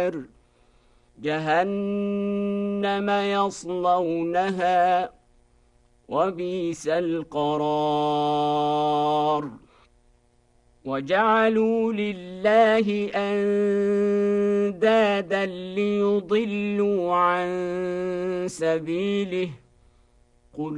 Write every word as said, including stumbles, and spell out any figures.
النار جهنم يصلونها وبئس القرار وجعلوا لله أندادا ليضلوا عن سبيله